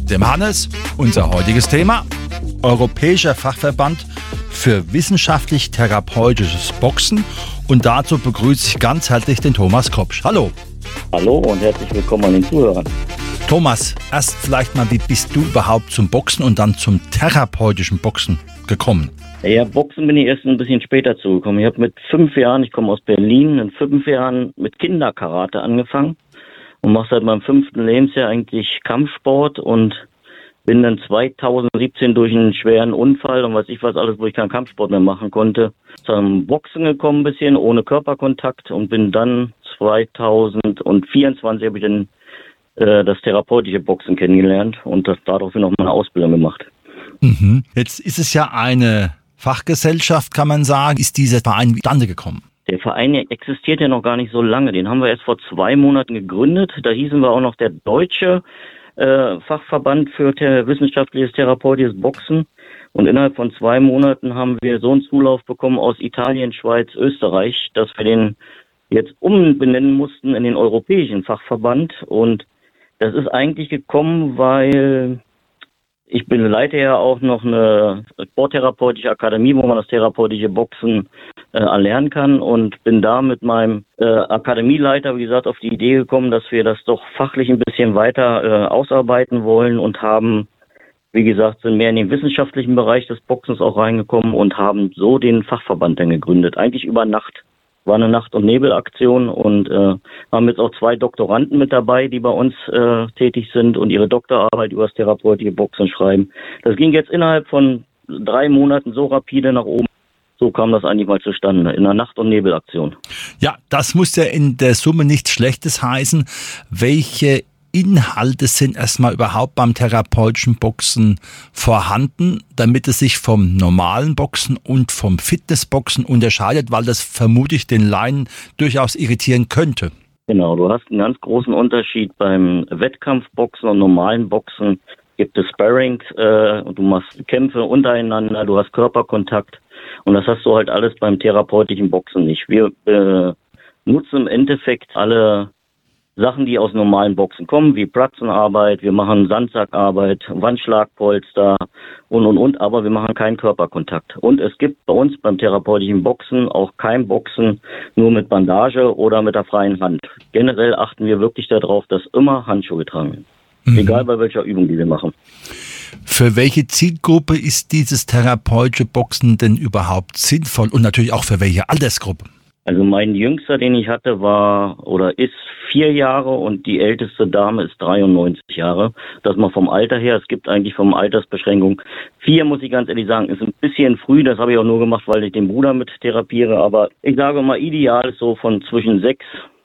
dem Hannes. Unser heutiges Thema: Europäischer Fachverband für wissenschaftlich-therapeutisches Boxen. Und dazu begrüße ich ganz herzlich den Thomas Kopsch. Hallo. Hallo und herzlich willkommen an den Zuhörern. Thomas, erst vielleicht mal, wie bist du überhaupt zum Boxen und dann zum therapeutischen Boxen gekommen? Ja, Boxen bin ich erst ein bisschen später zugekommen. Ich habe mit 5 Jahren, ich komme aus Berlin, in 5 Jahren mit Kinderkarate angefangen und mache seit meinem 5. Lebensjahr eigentlich Kampfsport und bin dann 2017 durch einen schweren Unfall und weiß ich was alles, wo ich keinen Kampfsport mehr machen konnte, zum Boxen gekommen, ein bisschen ohne Körperkontakt, und bin dann 2024 habe ich dann das therapeutische Boxen kennengelernt und daraufhin auch meine Ausbildung gemacht. Mhm. Jetzt ist es ja eine Fachgesellschaft, kann man sagen. Ist dieser Verein zustande gekommen? Der Verein existiert ja noch gar nicht so lange. Den haben wir erst vor 2 Monaten gegründet. Da hießen wir auch noch der Deutsche Fachverband für wissenschaftliches therapeutisches Boxen. Und innerhalb von 2 Monaten haben wir so einen Zulauf bekommen aus Italien, Schweiz, Österreich, dass wir den jetzt umbenennen mussten in den Europäischen Fachverband. Und das ist eigentlich gekommen, weil ich leite ja auch noch eine sporttherapeutische Akademie, wo man das therapeutische Boxen erlernen kann, und bin da mit meinem Akademieleiter, wie gesagt, auf die Idee gekommen, dass wir das doch fachlich ein bisschen weiter ausarbeiten wollen und haben, wie gesagt, sind mehr in den wissenschaftlichen Bereich des Boxens auch reingekommen und haben so den Fachverband dann gegründet. Eigentlich über Nacht. War eine Nacht- und Nebelaktion und haben jetzt auch 2 Doktoranden mit dabei, die bei uns tätig sind und ihre Doktorarbeit über das therapeutische Boxen schreiben. Das ging jetzt innerhalb von 3 Monaten so rapide nach oben. So kam das eigentlich mal zustande, in einer Nacht- und Nebelaktion. Ja, das muss ja in der Summe nichts Schlechtes heißen. Welche Inhalte sind erstmal überhaupt beim therapeutischen Boxen vorhanden, damit es sich vom normalen Boxen und vom Fitnessboxen unterscheidet, weil das vermutlich den Laien durchaus irritieren könnte? Genau, du hast einen ganz großen Unterschied beim Wettkampfboxen und normalen Boxen. Gibt es Sparring, du machst Kämpfe untereinander, du hast Körperkontakt, und das hast du halt alles beim therapeutischen Boxen nicht. Wir nutzen im Endeffekt alle Sachen, die aus normalen Boxen kommen, wie Pratzenarbeit, wir machen Sandsackarbeit, Wandschlagpolster und, aber wir machen keinen Körperkontakt. Und es gibt bei uns beim therapeutischen Boxen auch kein Boxen nur mit Bandage oder mit der freien Hand. Generell achten wir wirklich darauf, dass immer Handschuhe getragen werden. Egal bei welcher Übung, die wir machen. Für welche Zielgruppe ist dieses therapeutische Boxen denn überhaupt sinnvoll und natürlich auch für welche Altersgruppe? Also mein Jüngster, den ich hatte, war oder ist 4 Jahre und die älteste Dame ist 93 Jahre. Das mal vom Alter her. Es gibt eigentlich vom Altersbeschränkung 4, muss ich ganz ehrlich sagen, ist ein bisschen früh. Das habe ich auch nur gemacht, weil ich den Bruder mit therapiere. Aber ich sage mal, ideal ist so von zwischen 6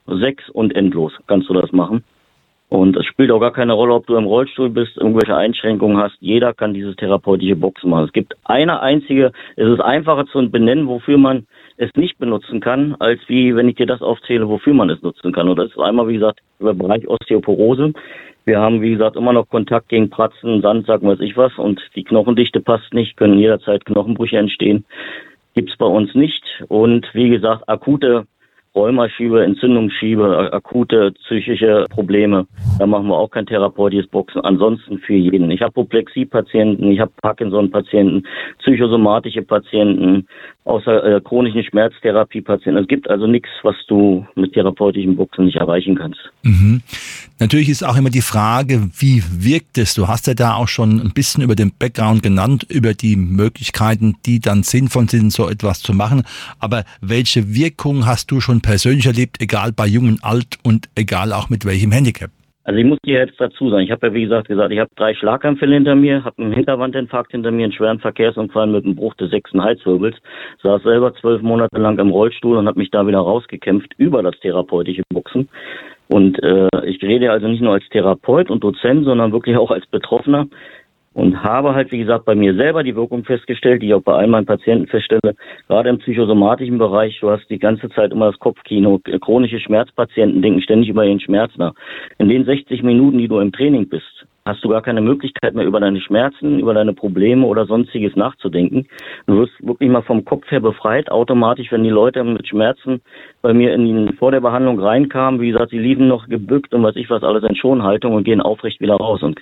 und endlos kannst du das machen. Und es spielt auch gar keine Rolle, ob du im Rollstuhl bist, irgendwelche Einschränkungen hast. Jeder kann dieses therapeutische Boxen machen. Es gibt eine einzige, es ist einfacher zu benennen, wofür man es nicht benutzen kann, als wie, wenn ich dir das aufzähle, wofür man es nutzen kann. Und das ist einmal, wie gesagt, über den Bereich Osteoporose. Wir haben, wie gesagt, immer noch Kontakt gegen Pratzen, Sandsack, weiß ich was, und die Knochendichte passt nicht, können jederzeit Knochenbrüche entstehen. Gibt's bei uns nicht. Und wie gesagt, akute Rheumaschiebe, Entzündungsschiebe, akute psychische Probleme. Da machen wir auch kein therapeutisches Boxen. Ansonsten für jeden. Ich habe Apoplexie-Patienten, ich habe Parkinson-Patienten, psychosomatische Patienten, außer chronischen Schmerztherapie-Patienten. Es gibt also nichts, was du mit therapeutischem Boxen nicht erreichen kannst. Mhm. Natürlich ist auch immer die Frage, wie wirkt es? Du hast ja da auch schon ein bisschen über den Background genannt, über die Möglichkeiten, die dann sinnvoll sind, so etwas zu machen. Aber welche Wirkung hast du schon persönlich erlebt, egal bei Jung und Alt und egal auch mit welchem Handicap? Also ich muss dir jetzt dazu sagen, ich habe ja wie gesagt, ich habe 3 Schlaganfälle hinter mir, habe einen Hinterwandinfarkt hinter mir, einen schweren Verkehrsunfall mit einem Bruch des 6. Halswirbels, saß selber 12 Monate lang im Rollstuhl und habe mich da wieder rausgekämpft über das therapeutische Boxen. Und ich rede also nicht nur als Therapeut und Dozent, sondern wirklich auch als Betroffener. Und habe halt, wie gesagt, bei mir selber die Wirkung festgestellt, die ich auch bei all meinen Patienten feststelle, gerade im psychosomatischen Bereich, du hast die ganze Zeit immer das Kopfkino, chronische Schmerzpatienten denken ständig über ihren Schmerz nach. In den 60 Minuten, die du im Training bist, hast du gar keine Möglichkeit mehr über deine Schmerzen, über deine Probleme oder sonstiges nachzudenken. Du wirst wirklich mal vom Kopf her befreit, automatisch, wenn die Leute mit Schmerzen bei mir vor der Behandlung reinkamen, wie gesagt, sie liefen noch gebückt und was ich was alles in Schonhaltung und gehen aufrecht wieder raus. Und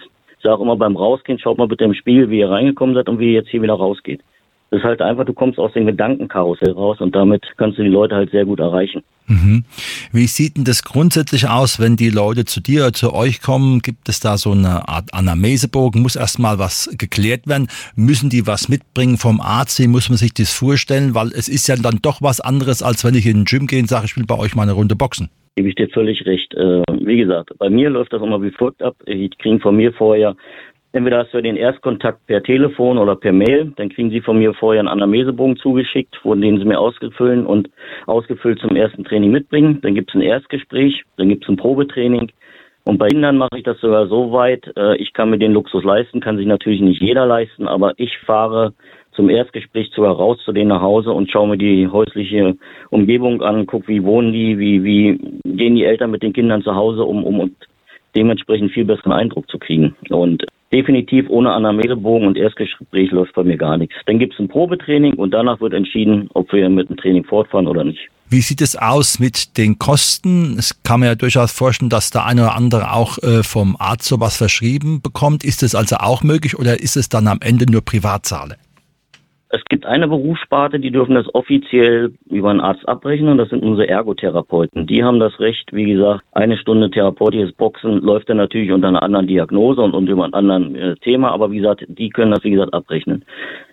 sage immer beim Rausgehen, schaut mal bitte im Spiegel, wie ihr reingekommen seid und wie ihr jetzt hier wieder rausgeht. Das ist halt einfach, du kommst aus dem Gedankenkarussell raus und damit kannst du die Leute halt sehr gut erreichen. Mhm. Wie sieht denn das grundsätzlich aus, wenn die Leute zu dir oder zu euch kommen? Gibt es da so eine Art Anamnesebogen? Muss erstmal was geklärt werden? Müssen die was mitbringen vom Arzt? Wie muss man sich das vorstellen? Weil es ist ja dann doch was anderes, als wenn ich in den Gym gehe und sage, ich will bei euch mal eine Runde boxen. Gebe ich dir völlig recht. Wie gesagt, bei mir läuft das immer wie folgt ab. Die kriegen von mir vorher, entweder hast du den Erstkontakt per Telefon oder per Mail, dann kriegen sie von mir vorher einen Anamnesebogen zugeschickt, den sie mir ausgefüllt zum ersten Training mitbringen. Dann gibt es ein Erstgespräch, dann gibt es ein Probetraining. Und bei Kindern mache ich das sogar so weit, ich kann mir den Luxus leisten, kann sich natürlich nicht jeder leisten, aber ich fahre zum Erstgespräch sogar raus zu denen nach Hause und schaue mir die häusliche Umgebung an, gucke, wie wohnen die, wie gehen die Eltern mit den Kindern zu Hause um und dementsprechend viel besseren Eindruck zu kriegen. Und definitiv ohne Anamnesebogen und Erstgespräch läuft bei mir gar nichts. Dann gibt es ein Probetraining und danach wird entschieden, ob wir mit dem Training fortfahren oder nicht. Wie sieht es aus mit den Kosten? Es kann man ja durchaus vorstellen, dass der eine oder andere auch vom Arzt sowas verschrieben bekommt. Ist es also auch möglich oder ist es dann am Ende nur Privatzahle? Es gibt eine Berufssparte, die dürfen das offiziell über einen Arzt abrechnen. Das sind unsere Ergotherapeuten. Die haben das Recht, wie gesagt, 1 Stunde therapeutisches Boxen läuft dann natürlich unter einer anderen Diagnose und über einem anderen Thema. Aber wie gesagt, die können das, wie gesagt, abrechnen.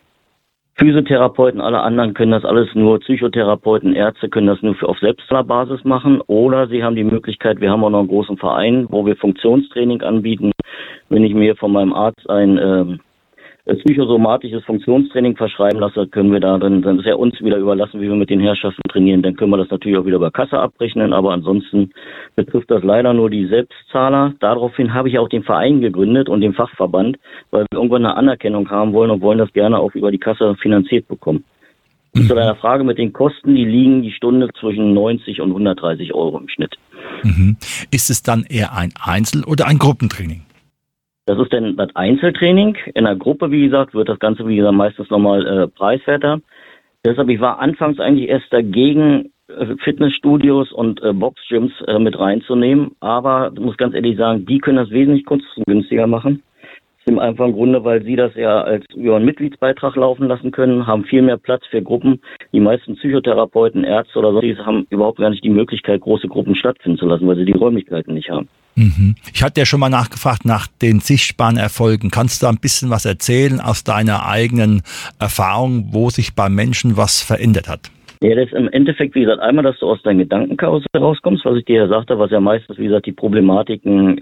Physiotherapeuten, alle anderen können das alles nur, Psychotherapeuten, Ärzte können das nur auf Selbstzahlerbasis machen. Oder sie haben die Möglichkeit, wir haben auch noch einen großen Verein, wo wir Funktionstraining anbieten. Wenn ich mir von meinem Arzt ein psychosomatisches Funktionstraining verschreiben lasse, können wir dann ist ja uns wieder überlassen, wie wir mit den Herrschaften trainieren, dann können wir das natürlich auch wieder über Kasse abrechnen, aber ansonsten betrifft das leider nur die Selbstzahler. Daraufhin habe ich auch den Verein gegründet und den Fachverband, weil wir irgendwann eine Anerkennung haben wollen und wollen das gerne auch über die Kasse finanziert bekommen. Und zu deiner Frage mit den Kosten, die liegen die Stunde zwischen 90 und 130 Euro im Schnitt. Mhm. Ist es dann eher ein Einzel- oder ein Gruppentraining? Das ist dann das Einzeltraining. In der Gruppe, wie gesagt, wird das Ganze, wie gesagt, meistens nochmal preiswerter. Deshalb, ich war anfangs eigentlich erst dagegen, Fitnessstudios und Boxgyms mit reinzunehmen. Aber ich muss ganz ehrlich sagen, die können das wesentlich kostengünstiger machen. Aus dem einfachen Grunde, weil sie das ja als über einen Mitgliedsbeitrag laufen lassen können, haben viel mehr Platz für Gruppen. Die meisten Psychotherapeuten, Ärzte oder so, die haben überhaupt gar nicht die Möglichkeit, große Gruppen stattfinden zu lassen, weil sie die Räumlichkeiten nicht haben. Mhm. Ich hatte ja schon mal nachgefragt nach den sichtbaren Erfolgen. Kannst du da ein bisschen was erzählen aus deiner eigenen Erfahrung, wo sich beim Menschen was verändert hat? Ja, das ist im Endeffekt, wie gesagt, einmal, dass du aus deinem Gedankenkarussell rauskommst, was ich dir ja sagte, was ja meistens, wie gesagt, die Problematiken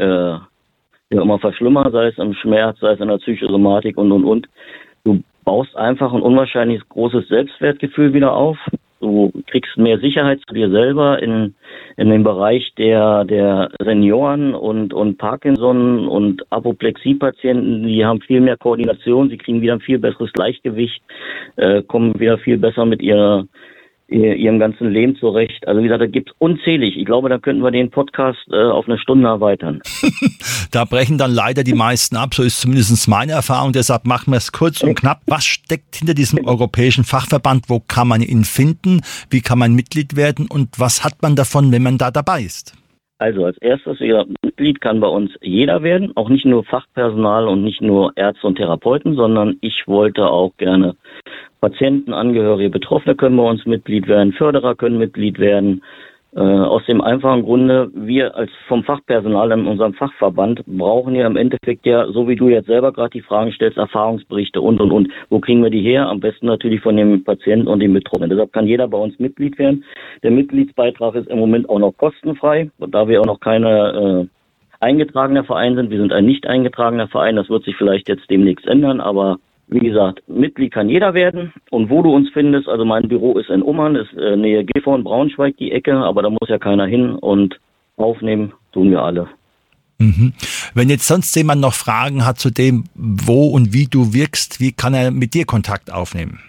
ja immer verschlimmern, sei es im Schmerz, sei es in der Psychosomatik und. Du baust einfach ein unwahrscheinlich großes Selbstwertgefühl wieder auf. Du kriegst mehr Sicherheit zu dir selber in dem Bereich der Senioren und Parkinson und Apoplexie-Patienten. Die haben viel mehr Koordination, sie kriegen wieder ein viel besseres Gleichgewicht, kommen wieder viel besser mit ihrem ganzen Leben zurecht. Also wie gesagt, da gibt's unzählig. Ich glaube, da könnten wir den Podcast auf 1 Stunde erweitern. Da brechen dann leider die meisten ab, so ist zumindest meine Erfahrung. Deshalb machen wir es kurz und knapp. Was steckt hinter diesem europäischen Fachverband? Wo kann man ihn finden? Wie kann man Mitglied werden? Und was hat man davon, wenn man da dabei ist? Also als erstes, Mitglied kann bei uns jeder werden, auch nicht nur Fachpersonal und nicht nur Ärzte und Therapeuten, sondern ich wollte auch gerne Patienten, Angehörige, Betroffene können bei uns Mitglied werden, Förderer können Mitglied werden. Aus dem einfachen Grunde, wir als vom Fachpersonal in unserem Fachverband brauchen ja im Endeffekt ja, so wie du jetzt selber gerade die Fragen stellst, Erfahrungsberichte und. Wo kriegen wir die her? Am besten natürlich von dem Patienten und dem Betroffenen. Deshalb kann jeder bei uns Mitglied werden. Der Mitgliedsbeitrag ist im Moment auch noch kostenfrei, da wir auch noch keine eingetragener Verein sind. Wir sind ein nicht eingetragener Verein. Das wird sich vielleicht jetzt demnächst ändern, aber wie gesagt, Mitglied kann jeder werden. Und wo du uns findest, also mein Büro ist in Ummern, ist Nähe Gifhorn, Braunschweig, die Ecke, aber da muss ja keiner hin und aufnehmen tun wir alle. Mhm. Wenn jetzt sonst jemand noch Fragen hat zu dem, wo und wie du wirkst, wie kann er mit dir Kontakt aufnehmen?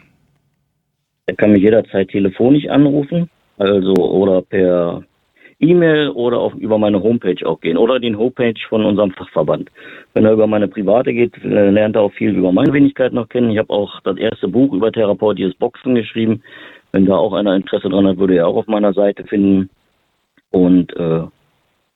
Er kann mich jederzeit telefonisch anrufen, also oder per E-Mail oder auch über meine Homepage auch gehen oder den Homepage von unserem Fachverband. Wenn er über meine private geht, lernt er auch viel über meine Wenigkeit noch kennen. Ich habe auch das erste Buch über therapeutisches Boxen geschrieben. Wenn da auch einer Interesse dran hat, würde er auch auf meiner Seite finden. Und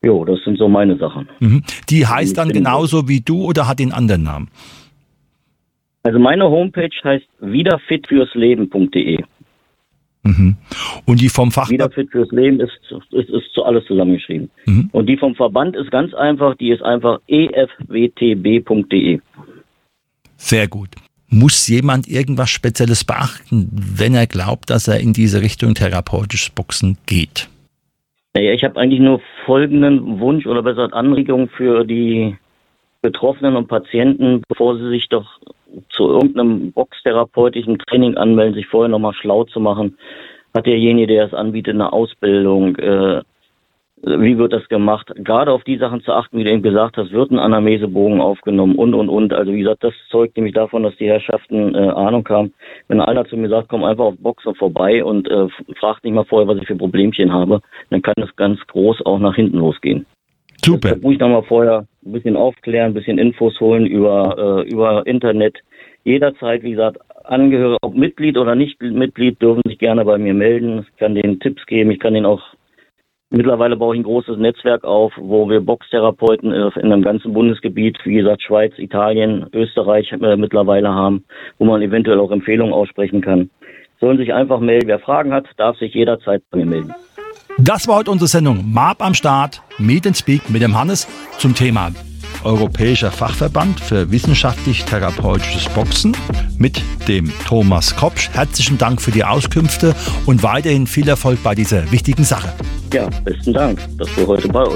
Jo, das sind so meine Sachen. Die heißt dann genauso wie du oder hat den anderen Namen? Also meine Homepage heißt wiederfitfürsleben.de. Und die vom Fachverband? Wiederfit fürs Leben ist alles zusammengeschrieben. Und die vom Verband ist ganz einfach, die ist einfach efwtb.de. Sehr gut. Muss jemand irgendwas Spezielles beachten, wenn er glaubt, dass er in diese Richtung therapeutisches Boxen geht? Naja, ich habe eigentlich nur folgenden Wunsch oder besser Anregung für die Betroffenen und Patienten, bevor sie sich doch zu irgendeinem boxtherapeutischen Training anmelden, sich vorher nochmal schlau zu machen. Hat derjenige, der es anbietet, eine Ausbildung? Wie wird das gemacht? Gerade auf die Sachen zu achten, wie du eben gesagt hast, wird ein Anamnesebogen aufgenommen und. Also wie gesagt, das zeugt nämlich davon, dass die Herrschaften Ahnung haben. Wenn einer zu mir sagt, komm einfach auf Boxen vorbei und fragt nicht mal vorher, was ich für Problemchen habe, dann kann das ganz groß auch nach hinten losgehen. Super. Da muss ich nochmal vorher ein bisschen aufklären, ein bisschen Infos holen über Internet. Jederzeit, wie gesagt, Angehörige, ob Mitglied oder nicht Mitglied, dürfen sich gerne bei mir melden. Ich kann denen Tipps geben. Ich kann denen auch, mittlerweile baue ich ein großes Netzwerk auf, wo wir Boxtherapeuten in einem ganzen Bundesgebiet, wie gesagt, Schweiz, Italien, Österreich mittlerweile haben, wo man eventuell auch Empfehlungen aussprechen kann. Sollen sich einfach melden. Wer Fragen hat, darf sich jederzeit bei mir melden. Das war heute unsere Sendung MAP am Start, Meet and Speak mit dem Hannes zum Thema Europäischer Fachverband für wissenschaftlich-therapeutisches Boxen mit dem Thomas Kopsch. Herzlichen Dank für die Auskünfte und weiterhin viel Erfolg bei dieser wichtigen Sache. Ja, besten Dank, dass wir heute bei euch